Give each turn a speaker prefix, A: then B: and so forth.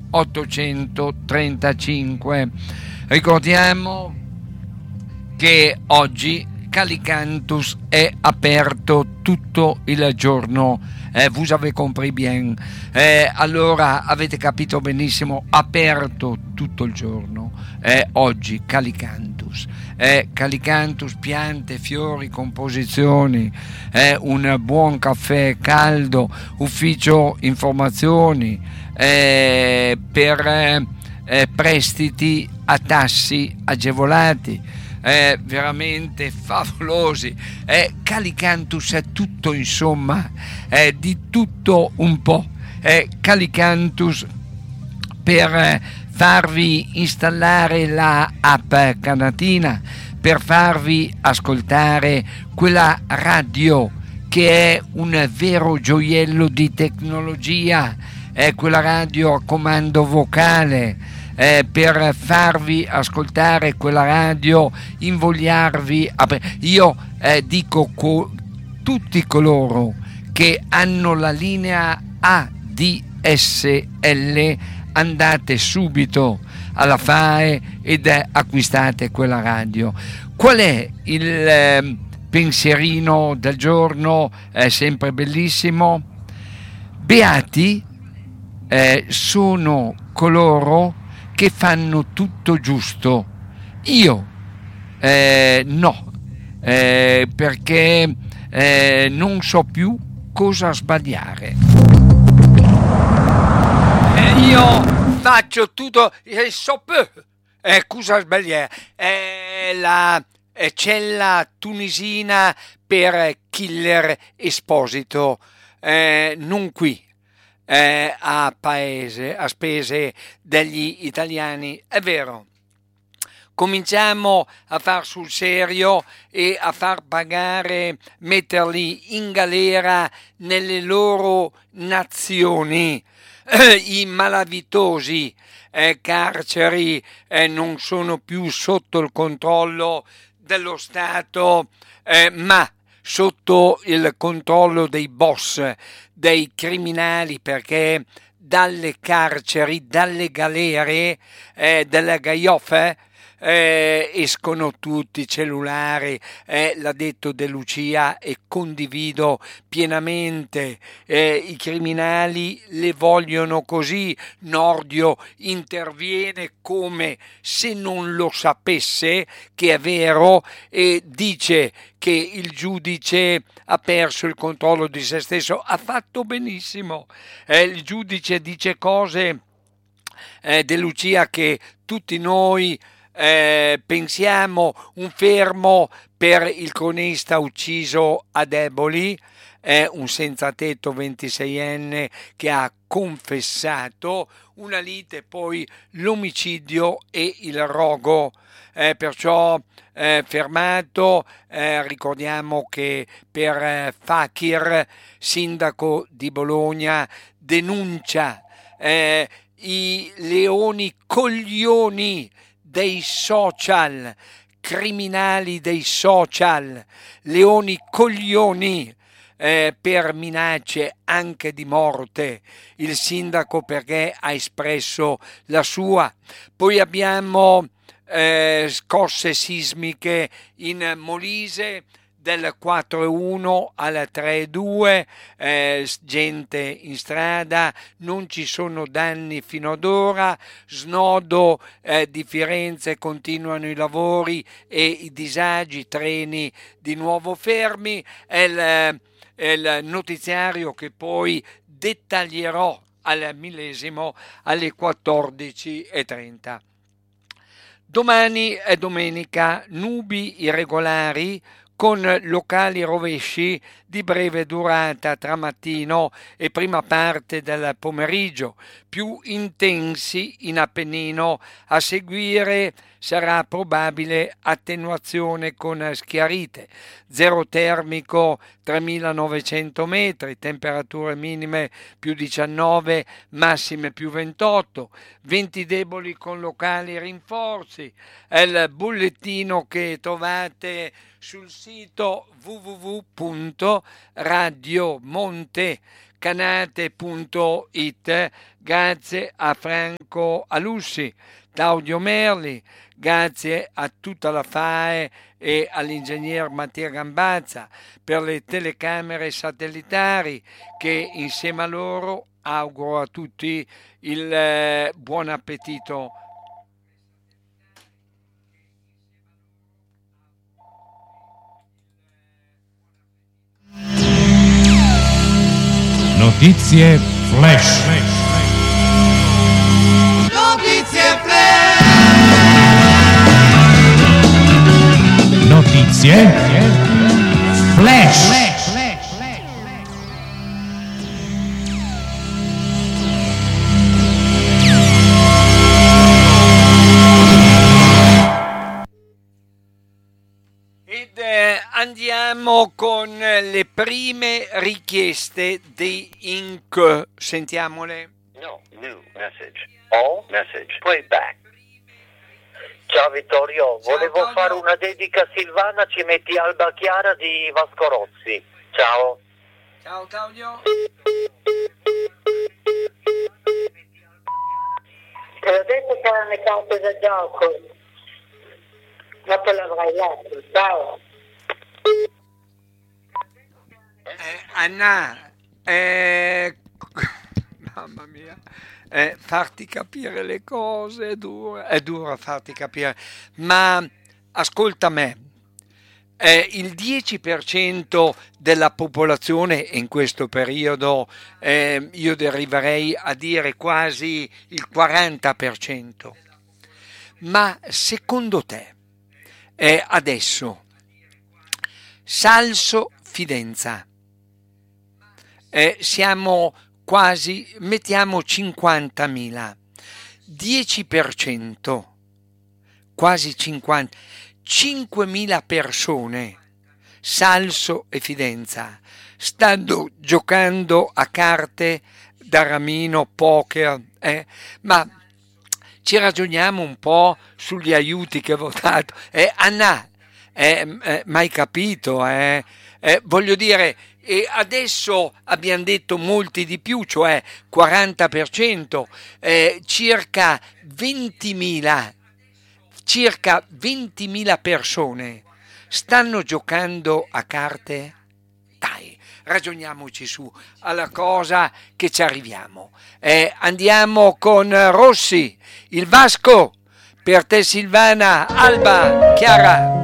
A: 835. Ricordiamo che oggi Calicantus è aperto tutto il giorno. Vous avez compris bien. Allora avete capito benissimo, aperto tutto il giorno. Oggi Calicantus. Calicantus, piante, fiori, composizioni, un buon caffè caldo, ufficio informazioni per prestiti a tassi agevolati. Veramente favolosi. Calicantus è tutto, insomma, di tutto un po'. Calicantus per farvi installare la app Canatina, per farvi ascoltare quella radio che è un vero gioiello di tecnologia, è quella radio a comando vocale, per farvi ascoltare quella radio, invogliarvi io dico tutti coloro che hanno la linea ADSL, andate subito alla FAE ed acquistate quella radio. Qual è il pensierino del giorno? È sempre bellissimo. Beati sono coloro che fanno tutto giusto. Io no, perché non so più cosa sbagliare. Io faccio tutto, so più cosa sbagliare. La cella tunisina per Killer Esposito, non qui. A spese degli italiani. È vero, cominciamo a far sul serio e a far pagare, metterli in galera nelle loro nazioni. I malavitosi carceri non sono più sotto il controllo dello Stato, ma sotto il controllo dei boss, dei criminali, perché dalle carceri, dalle galere, dalle gaioffe escono tutti i cellulari, l'ha detto De Lucia e condivido pienamente. I criminali le vogliono così. Nordio interviene come se non lo sapesse che è vero e dice che il giudice ha perso il controllo di se stesso. Ha fatto benissimo. Il giudice dice cose, De Lucia, che tutti noi pensiamo. Un fermo per il cronista ucciso ad Eboli, un senzatetto 26enne che ha confessato una lite, poi l'omicidio e il rogo, perciò fermato. Ricordiamo che per Fakir, sindaco di Bologna, denuncia i leoni coglioni dei social, criminali dei social, leoni coglioni, per minacce anche di morte. Il sindaco perché ha espresso la sua. Poi abbiamo scosse sismiche in Molise, del 4,1 al 3,2, gente in strada, non ci sono danni fino ad ora. Snodo di Firenze, continuano i lavori e i disagi, treni di nuovo fermi. È il notiziario che poi dettaglierò al millesimo alle 14:30. Domani è domenica, nubi irregolari con locali rovesci di breve durata tra mattino e prima parte del pomeriggio, più intensi in Appennino. A seguire sarà probabile attenuazione con schiarite. Zero termico 3.900 metri, temperature minime più 19, massime più 28, venti deboli con locali rinforzi. È il bollettino che trovate sul sito sito www.radiomontecanate.it. Grazie a Franco Alussi, Claudio Merli, grazie a tutta la FAE e all'ingegner Mattia Gambazza per le telecamere satellitari, che insieme a loro auguro a tutti il buon appetito.
B: Notizie flash.
C: Notizie flash.
B: Notizie flash.
A: Ed andiamo con le prime richieste di Inc. Sentiamole.
D: No, new message. All message. Playback. Ciao Vittorio,
A: Ciao,
D: volevo
A: Claudio.
D: fare una dedica a Silvana, ci metti Alba Chiara di Vasco Rossi. Ciao.
A: Ciao Claudio.
E: Te l'ho detto che erano le carte da gioco. Dopo l'avrai letto. Ciao.
A: Anna, mamma mia, farti capire le cose è duro farti capire, ma ascolta me, il 10% della popolazione in questo periodo, io deriverei a dire quasi il 40%, ma secondo te adesso Salso Fidenza, siamo quasi, mettiamo 50.000, 10%, quasi 50, 5.000 persone, Salso e Fidenza, stanno giocando a carte da ramino, poker, ma ci ragioniamo un po' sugli aiuti che ho votato. Anna, mai capito, voglio dire, e adesso abbiamo detto molti di più, cioè 40%, circa 20.000 persone stanno giocando a carte. Dai, ragioniamoci su alla cosa che ci arriviamo. Andiamo con Rossi, il Vasco, per te Silvana, Alba, Chiara.